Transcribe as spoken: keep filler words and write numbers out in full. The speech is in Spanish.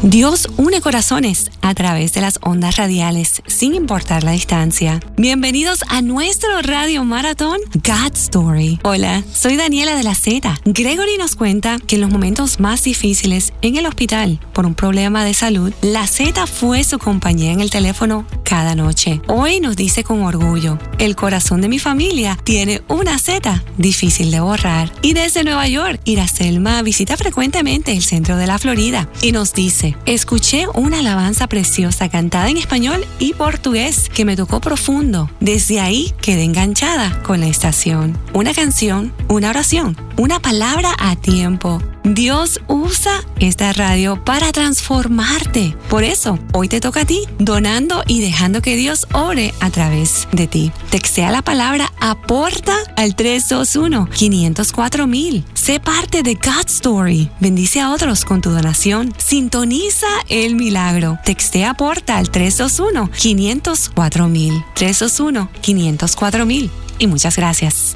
Dios une corazones a través de las ondas radiales, sin importar la distancia. Bienvenidos a nuestro radio maratón God Story. Hola, soy Daniela de la Z. Gregory nos cuenta que en los momentos más difíciles en el hospital por un problema de salud, la Z fue su compañía en el teléfono cada noche. Hoy nos dice con orgullo, el corazón de mi familia tiene una Z difícil de borrar. Y desde Nueva York, Iracelma visita frecuentemente el centro de la Florida y nos dice: escuché una alabanza preciosa cantada en español y portugués que me tocó profundo. Desde ahí quedé enganchada con la estación. Una canción, una oración, una palabra a tiempo. Dios usa esta radio para transformarte. Por eso, hoy te toca a ti, donando y dejando que Dios ore a través de ti. Textea la palabra APORTA al tres dos uno, cinco cero cuatro mil. Sé parte de God Story. Bendice a otros con tu donación. Sintoniza el milagro. Textea APORTA al tres dos uno, cinco cero cuatro mil. tres dos uno, cinco cero cuatro mil. Y muchas gracias.